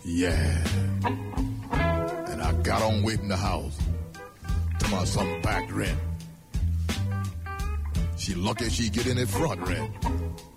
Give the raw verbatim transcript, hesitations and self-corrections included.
Yeah. And I got on way from the house to my some back rent. She lucky she get in the front rent.